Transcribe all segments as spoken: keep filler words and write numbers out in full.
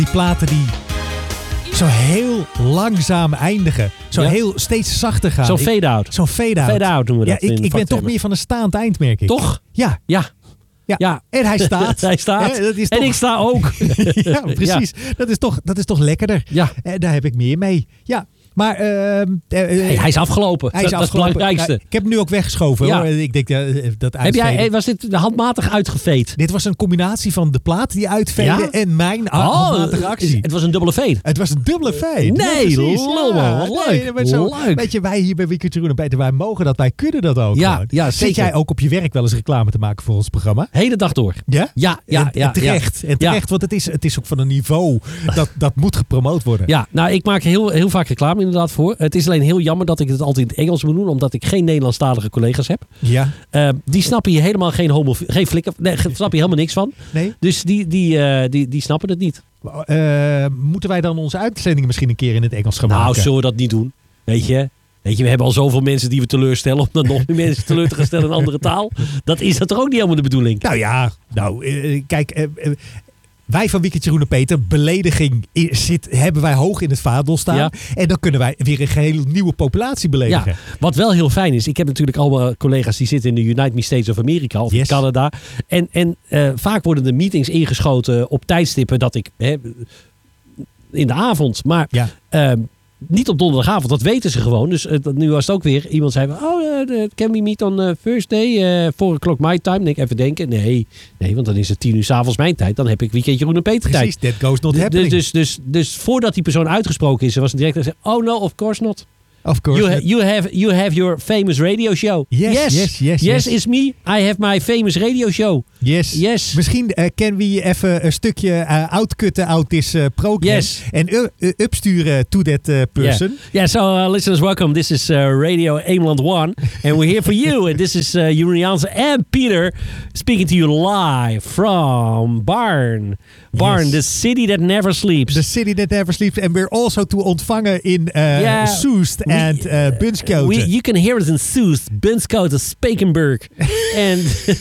Die platen die zo heel langzaam eindigen. Zo Ja. heel steeds zachter gaan. Zo'n Ik- fade-out. Zo'n fade-out. Fade-out noemen we Ja, dat. ik, in ik ben toch vaktermen. meer van een staand eind, merk ik. Toch? Ja. Ja. Ja. Ja. En hij staat. Hij staat. Hè, dat is En toch- ik sta ook. ja, precies. Dat, is toch, dat is toch lekkerder. Ja. En daar heb ik meer mee. Ja. Maar ehm, eh, eh, Hey, hij is afgelopen. hij is dat, dat is het afgelopen. belangrijkste. Ja, ik heb hem nu ook weggeschoven. Ja. Hoor. Ik denk uh, dat Heb jij, uitveden- hey, was dit handmatig uitgeveed? Dit was een combinatie van de plaat die uitveden Ja? en mijn handmatige actie. Het was een dubbele fade. Het was een dubbele fade. Nee, ja, precies. lol, man, wat leuk. Nee, maar zo, Leuk. Weet je, wij hier bij Weekend Jeroen en Peter, wij mogen dat, wij kunnen dat ook Ja, gewoon. ja, Zit zeker. jij ook op je werk wel eens reclame te maken voor ons programma? Hele dag door. Ja? Ja, ja, en, ja. en terecht. Ja. En terecht, want het is, het is ook van een niveau dat, dat moet gepromoot worden. Ja, nou, ik maak heel, heel vaak reclame inderdaad voor. Het is alleen heel jammer dat ik het altijd in het Engels moet doen, omdat ik geen Nederlandstalige collega's heb. Ja. Uh, die snappen hier helemaal geen homo, geen flikker, nee, snap je helemaal niks van. Nee? Dus die, die, uh, die, die snappen het niet. Uh, moeten wij dan onze uitzendingen misschien een keer in het Engels gaan Nou, maken? zullen we dat niet doen? Weet je? Weet je, we hebben al zoveel mensen die we teleurstellen om dan nog meer mensen teleur te gaan stellen in een andere taal. Dat is dat toch ook niet helemaal de bedoeling? Nou ja, nou, uh, kijk... Uh, uh, Wij van Weekend Jeroen en Peter, belediging zit, hebben wij hoog in het vaandel staan. Ja. En dan kunnen wij weer een geheel nieuwe populatie beledigen. Ja, wat wel heel fijn is. Ik heb natuurlijk allemaal collega's die zitten in de United States of America of Yes. in Canada. En, en uh, vaak worden de meetings ingeschoten op tijdstippen dat ik... Hè, in de avond, maar... Ja. Uh, niet op donderdagavond, dat weten ze gewoon. Dus uh, nu was het ook weer. Iemand zei, oh, uh, can we meet on uh, Thursday? Uh, four o'clock my time. Dan denk ik even denken. Nee, nee, want dan is het tien uur 's avonds mijn tijd. Dan heb ik Weekend Jeroen en Peter tijd. Precies, that goes not dus, happening. Dus, dus, dus, dus voordat die persoon uitgesproken is, was het direct gezegd, oh no, of course not. Of course. You, ha- you, have, you have your famous radio show. Yes, yes, yes, Yes, yes. it's me. I have my famous radio show. Yes. Yes. Misschien uh, kan we even een stukje uh, outcutten out this uh, program. Yes. En uh, uh, upsturen to that uh, person. Yeah, yeah so uh, listeners, welcome. This is uh, Radio Ameland one. And we're here for you. And this is uh, Jeroen Jansen and Peter speaking to you live from Barn. Barn, Yes. the city that never sleeps. The city that never sleeps. And we're also te ontvangen in uh, Yeah. Soest en uh, Bunschoten. We, you can hear us in Soest, Bunschoten, Spakenburg. En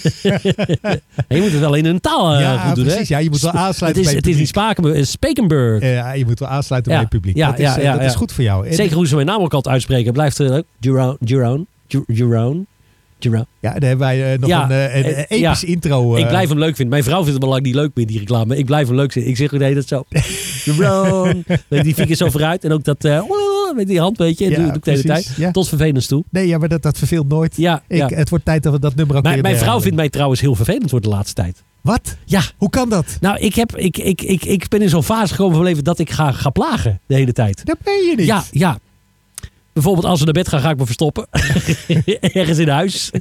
je moet het wel in een taal uh, ja, goed doen, precies. hè? Ja, je moet wel aansluiten Het is, bij het het is niet Spakenburg, het is Spakenburg. Ja, je moet wel aansluiten Ja. bij het publiek. Ja, dat is, ja, uh, ja, dat ja. is goed voor jou. En, Zeker hoe ze mijn naam ook altijd uitspreken. Blijft uh, leuk. Jeroen, Jeroen, Jeroen, Jeroen. Ja, daar hebben wij uh, nog Ja, een, uh, een eh, epische ja. intro. Uh, Ik blijf hem leuk vinden. Mijn vrouw vindt hem al lang niet leuk meer, die reclame. Ik blijf hem leuk vinden. Ik zeg nee, dat zo. Jeroen. Die vinger zo vooruit. En ook dat uh, met die hand, weet je. En Ja, doe, doe ik de hele precies, tijd. ja. Tot vervelend toe. Nee, ja, maar dat, dat verveelt nooit. Ja, Ik, ja. Het wordt tijd dat we dat nummer ook Mijn, weer... mijn uh, vrouw vindt mij trouwens heel vervelend voor de laatste tijd. Wat? Ja. Hoe kan dat? Nou, ik, heb, ik, ik, ik, ik ben in zo'n fase gekomen van mijn leven dat ik ga, ga plagen de hele tijd. Dat ben je niet. Ja, ja. Bijvoorbeeld als we naar bed gaan, ga ik me verstoppen. Ergens in huis.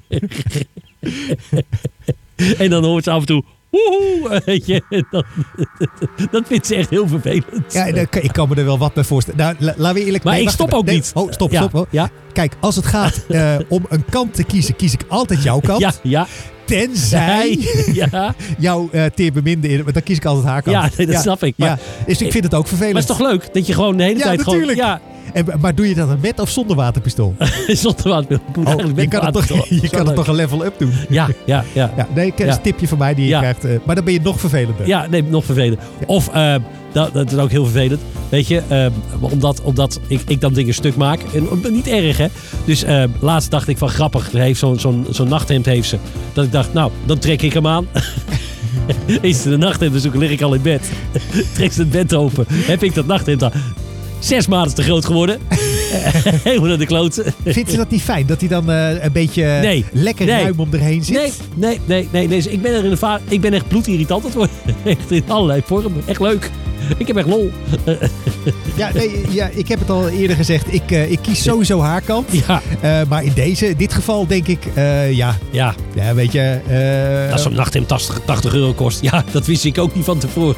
En dan hoort ze af en toe... Woehoe, weet je. Dat, dat vindt ze echt heel vervelend. Ja, dan kan- ik kan me er wel wat bij voorstellen. Nou, la- laten we eerlijk... Maar nee, ik wacht stop even. ook Nee, niet. Oh, stop, Ja, stop. Oh. ja. Kijk, als het gaat uh, om een kant te kiezen, kies ik altijd jouw kant. Ja, ja. Tenzij Ja, jouw uh, teer beminde in... Maar dan kies ik altijd haar kant. ja nee, dat snap ik. Maar, Ja, dus ik vind het ook vervelend. maar het is toch leuk dat je gewoon de hele Ja, tijd natuurlijk. gewoon... Ja, En, maar doe je dat dan met of zonder waterpistool? zonder water. Ik moet Oh, eigenlijk je met kan het water. toch, je Zo kan het leuk. toch een level up doen? Ja, ja, ja. Ja, nee, dat is Ja. een tipje van mij die je Ja. krijgt. Uh, maar dan ben je nog vervelender. Ja, nee, nog vervelend. Of, uh, dat, dat is ook heel vervelend. Weet je, uh, omdat, omdat ik, ik dan dingen stuk maak. En uh, niet erg, hè. Dus uh, laatst dacht ik van grappig. Er heeft zo'n zo'n zo'n nachthemd heeft ze. Dat ik dacht, nou, dan trek ik hem aan. Is ze de nachthemd, dus lig ik al in bed. Trek ze het bed open. Heb ik dat nachthemd aan. Zes maanden te groot geworden. Helemaal naar de kloten. Vindt ze dat niet fijn? Dat hij dan uh, een beetje Nee. lekker Nee. ruim om erheen zit? Nee, nee, nee, nee. nee. Dus ik ben er in de va- Ik ben echt bloedirritant aan het worden. Echt in allerlei vormen. Echt leuk. Ik heb echt lol. Ja, nee, ja, ik heb het al eerder gezegd. Ik, uh, ik kies sowieso haar kant. Ja, Uh, maar in deze, in dit geval denk ik, uh, ja, ja. ja, weet je... Uh, Als zo'n nachthemd tachtig, tachtig euro kost. Ja, dat wist ik ook niet van tevoren.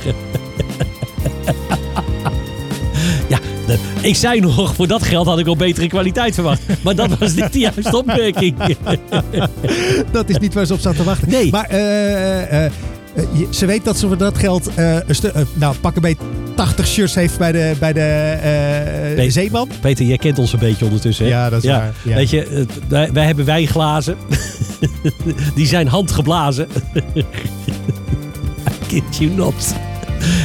Ja, de, ik zei nog, voor dat geld had ik al betere kwaliteit verwacht. Maar dat was niet de juiste opmerking. dat is niet waar ze op staat te wachten. Nee. Maar uh, uh, uh, je- ze weet dat ze voor dat geld uh, een stu- uh, nou, pak een beetje tachtig shirts heeft bij de, bij de uh, Nee. zeeman. Peter, jij kent ons een beetje ondertussen. Hè? Ja, dat is waar. Ja. Weet je, eh, wij, wij hebben wijnglazen. Die zijn handgeblazen. I kid you not.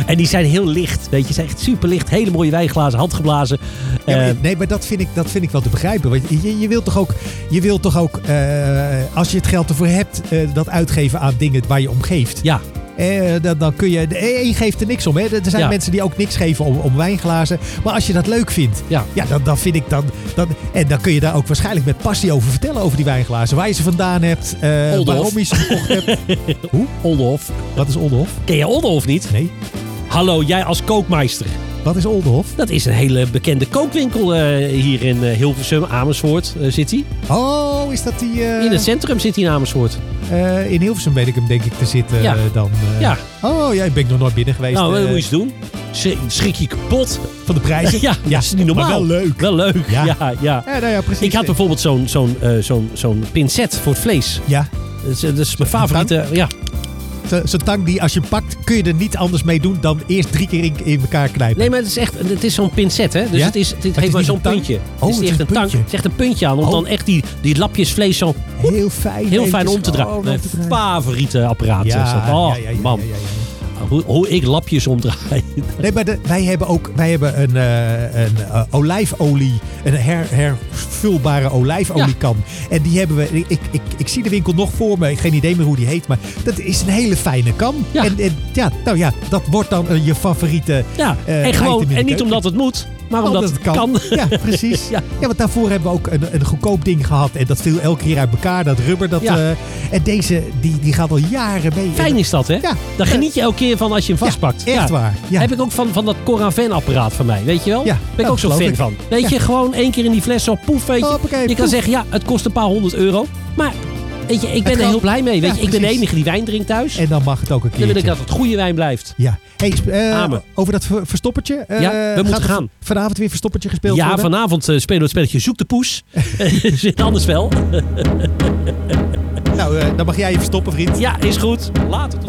En die zijn heel licht, weet je. Ze zijn echt super licht. Hele mooie wijnglazen, handgeblazen. Ja, maar, Uh, nee, maar dat vind, ik, dat vind ik wel te begrijpen. Want je, je wilt toch ook, je wilt toch ook uh, als je het geld ervoor hebt, uh, dat uitgeven aan dingen waar je om geeft. ja. Eh, dan, dan kun je... En je geeft er niks om. Hè? Er zijn Ja. mensen die ook niks geven om, om wijnglazen. Maar als je dat leuk vindt, Ja. ja, dan, dan vind ik dan, dan... En dan kun je daar ook waarschijnlijk met passie over vertellen over die wijnglazen. Waar je ze vandaan hebt. Uh, Oldenhof. waarom je ze gekocht hebt. Hoe? Oldenhof. Wat is Oldenhof? Ken je Oldenhof niet? Nee. Hallo, jij als kookmeister. Wat is Oldenhof? Dat is een hele bekende kookwinkel uh, hier in uh, Hilversum, Amersfoort uh, zit hij. Oh, is dat die... Uh, In het centrum zit hij in Amersfoort. uh, in Hilversum weet ik hem denk ik te zitten Ja. uh, dan. Uh, Ja. Oh, ja, ik ben nog nooit binnen geweest. Nou, wat uh, moet je eens doen? Schrik, schrik je kapot. van de prijzen. Ja, dat is niet normaal. Maar wel leuk. Wel leuk, ja. Ja. ja, ja. Ja, nou ja, precies. Ik had bijvoorbeeld zo'n zo'n uh, zo'n zo'n pincet voor het vlees. Ja, Dat is, dat is mijn favoriete. Ja. zo- zo'n tang die als je hem pakt, kun je er niet anders mee doen dan eerst drie keer in, in elkaar knijpen. Nee, maar het is echt het is zo'n pincet, hè? Dus Ja? het, is, het is heeft maar niet zo'n een tang? puntje. Oh, het is het echt is een een tang. puntje. Het is echt een puntje aan om Oh. dan echt die, die lapjes vlees zo Heel fijn. heel fijn eventjes om te draaien. gewoon Mijn om te draaien. favoriete apparaat is Ja, dat. Oh, ja, ja, ja, man. ja, ja, ja. Hoe, hoe ik lapjes omdraai. Nee, maar de, wij hebben ook wij hebben een, uh, een uh, olijfolie, een her, hervulbare olijfoliekan. En die hebben we, ik, ik, ik zie de winkel nog voor me, ik heb geen idee meer hoe die heet, maar dat is een hele fijne kan. Ja. En, en ja, nou ja, dat wordt dan uh, je favoriete Ja, uh, en gewoon, item in de en niet keuken. omdat het moet, maar omdat, Omdat het kan. Ja, precies. Ja. Ja, want daarvoor hebben we ook een, een goedkoop ding gehad. En dat viel elke keer uit elkaar, dat rubber. Dat, Ja. uh, en deze, die, die gaat al jaren mee. Fijn En- is dat, hè? Ja. Daar geniet je elke keer van als je hem vastpakt. Ja, echt Ja. waar. Ja. Heb ik ook van, van dat Coravin-apparaat van mij, weet je wel? Ja, ben ik ja, ook zo'n geloof fan ik. van. Weet Ja. je, gewoon één keer in die fles zo poef, weet je. Hoppakee, je kan poef. zeggen, ja, het kost een paar honderd euro. Maar, weet je, ik ben er kan. heel blij mee. Weet Ja, je, ik ben de precies. enige die wijn drinkt thuis. En dan mag het ook een Dan wil ik keertje. dat het goede wijn blijft. Ja. Hey, sp- uh, Amen. over dat ver- verstoppertje. Uh, Ja, we moeten gaat er gaan. Vanavond weer verstoppertje gespeeld Ja, worden? vanavond uh, spelen we het spelletje Zoek de Poes. Zit anders wel. Nou, uh, dan mag jij je verstoppen, vriend. Ja, is goed. Later toch.